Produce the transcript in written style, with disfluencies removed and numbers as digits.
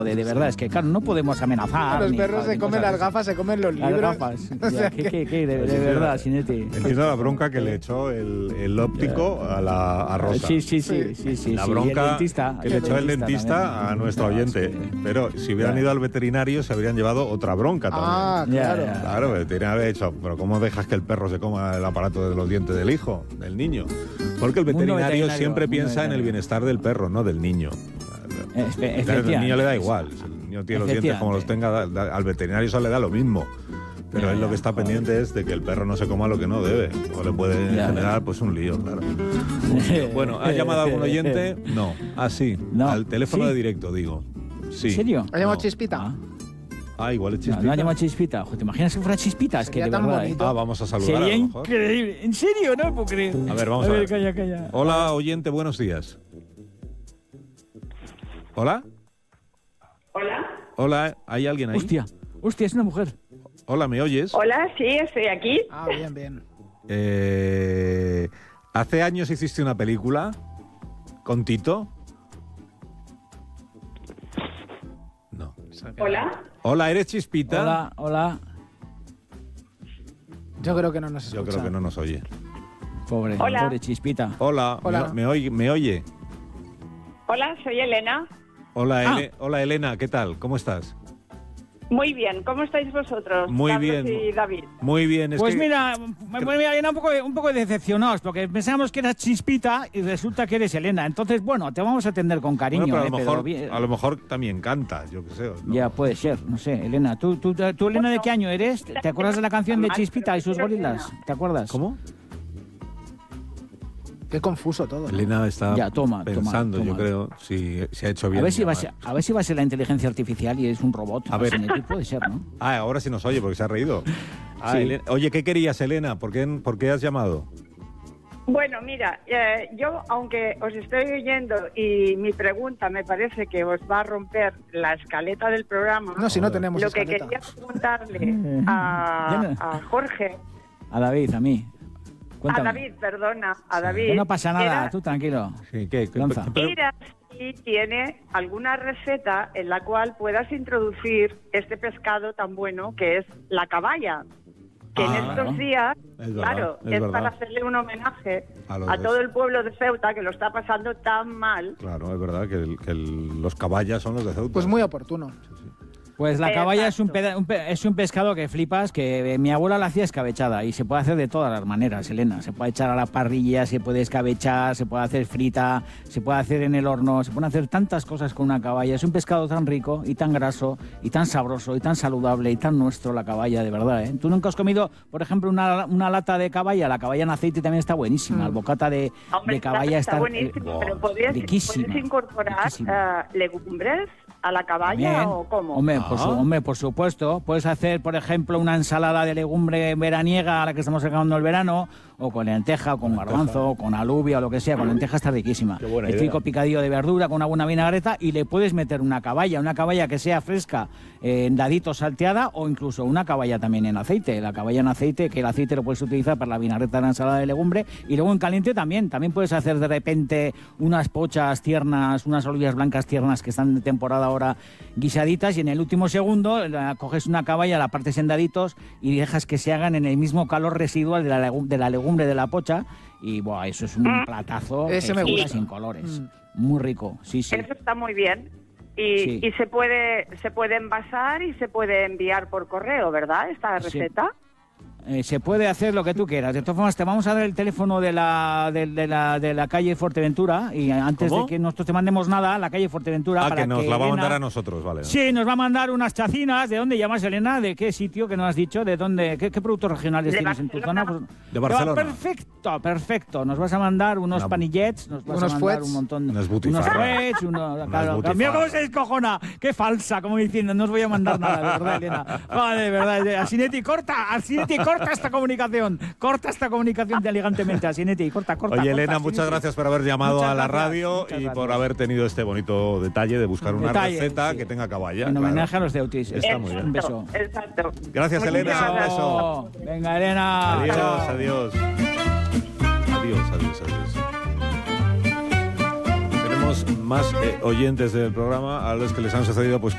De verdad, es que claro, no podemos amenazar. Los perros se comen las gafas, se comen los libros. Las gafas. De verdad, Sineti. Entiendo la bronca que le echó el óptico a Rosa. Sí. La bronca que le echó el dentista a nuestro oyente. Pero si hubieran ido al veterinario se habrían llevado otra bronca también. Claro. Claro, el veterinario había dicho, pero ¿cómo dejas que el perro se coma el aparato de los dientes del hijo, del niño? Porque el veterinario siempre piensa en el bienestar del perro, no del niño. Al niño le da igual, el niño tiene los dientes como los tenga, al veterinario eso le da lo mismo. Pero él lo que está pendiente es de que el perro no se coma lo que no debe, o le puede generar pues un lío, claro. Bueno, ¿ha llamado algún oyente? No. Sí. No. Al teléfono de directo, digo. Sí. ¿En serio? ¿Ha llamado Chispita? Igual es Chispita. No ha llamado Chispita. Ojo, ¿te imaginas que fuera Chispita? Es que de verdad. Vamos a saludar. Sería increíble. ¿En serio? No puedo creer. A ver, vamos a ver. Calla. Hola, oyente, buenos días. ¿Hola? Hola, ¿hay alguien ahí? Hostia, es una mujer. Hola, ¿me oyes? Hola, sí, estoy aquí. Bien. ¿Hace años hiciste una película con Tito? No. Hola, ¿eres Chispita? Hola. Yo creo que no nos escucha. Yo creo que no nos oye. Pobre Chispita. Hola. ¿Me oye? Hola, soy Elena. Hola, Elena, ¿qué tal? ¿Cómo estás? Muy bien, ¿cómo estáis vosotros? Muy Carlos bien. y David. Muy bien. Mira, Elena, un poco decepcionados, porque pensábamos que eras Chispita y resulta que eres Elena. Entonces, bueno, te vamos a atender con cariño. Bueno, pero a lo mejor también canta, yo qué sé. ¿no? Ya, puede ser, no sé. Elena, ¿tú Elena, de qué año eres? ¿Te acuerdas de la canción de Chispita y sus gorilas? ¿Te acuerdas? ¿Cómo? Qué confuso todo, ¿no? Elena está pensando, toma. Yo creo, si se ha hecho bien. A ver si va a ser la inteligencia artificial y es un robot. A ver. Puede ser, ¿no? Ahora sí nos oye porque se ha reído. Sí. Elena, oye, ¿qué querías, Elena? ¿Por qué has llamado? Bueno, mira, yo, aunque os estoy oyendo y mi pregunta me parece que os va a romper la escaleta del programa. No, si no tenemos escaleta. Lo que quería preguntarle a Jorge. A David, a mí. Cuéntame. A David, perdona, a David. Que no pasa nada, tú tranquilo. Sí, Lanza. Mira si tiene alguna receta en la cual puedas introducir este pescado tan bueno que es la caballa. Que en estos días, es para hacerle un homenaje a todo el pueblo de Ceuta que lo está pasando tan mal. Claro, es verdad que los caballas son los de Ceuta. Pues muy oportuno. Sí. Pues la caballa es un pescado que flipas, que mi abuela la hacía escabechada y se puede hacer de todas las maneras, Elena. Se puede echar a la parrilla, se puede escabechar, se puede hacer frita, se puede hacer en el horno, se pueden hacer tantas cosas con una caballa. Es un pescado tan rico y tan graso y tan sabroso y tan saludable y tan nuestro la caballa, de verdad, ¿eh? ¿Tú nunca has comido, por ejemplo, una lata de caballa? La caballa en aceite también está buenísima. El bocata de caballa está buenísimo, pero ¿puedes incorporar legumbres a la caballa también, o cómo? Hombre, por supuesto. Puedes hacer, por ejemplo, una ensalada de legumbre veraniega a la que estamos sacando el verano, o con lenteja, o con garbanzo, o con alubia, o lo que sea. Con lenteja está riquísima. El típico picadillo de verdura con una buena vinagreta, y le puedes meter una caballa que sea fresca, en dadito salteada, o incluso una caballa también en aceite. La caballa en aceite, que el aceite lo puedes utilizar para la vinagreta de la ensalada de legumbre, y luego en caliente también puedes hacer de repente unas pochas tiernas, unas alubias blancas tiernas que están de temporada ahora guisaditas, y en el último segundo coges una caballa, la partes en daditos y dejas que se hagan en el mismo calor residual de la legumbre de la pocha, y eso es un platazo. Ese me gusta. Sin colores. Muy rico, sí. Eso está muy bien. Y se puede envasar y se puede enviar por correo, ¿verdad? Esta receta. Se puede hacer lo que tú quieras. De todas formas, te vamos a dar el teléfono de la calle Fuerteventura, y antes de que nosotros te mandemos nada, la calle Fuerteventura... para que nos la va a mandar a nosotros, vale. Sí, nos va a mandar unas chacinas. ¿De dónde llamas, Elena? ¿De qué sitio que nos has dicho? ¿De dónde? ¿Qué productos regionales tienes en tu zona? Pues, de Barcelona. Perfecto. Nos vas a mandar unos panillets, nos vas a mandar fuets, un montón... Unos fuets, Mira cómo se descojona. Qué falsa, como diciendo, no os voy a mandar nada, de verdad, Elena. Vale, de verdad. Asinetti, corta esta comunicación elegantemente, Asinetti, corta. Oye, Elena, muchas gracias por haber llamado a la radio y por haber tenido este bonito detalle de buscar una receta que tenga caballa. En homenaje a los Ceutis. Está muy bien. Un beso. Exacto. Gracias, Elena. Un beso. Venga, Elena. Adiós. Tenemos más oyentes del programa a los que les han sucedido pues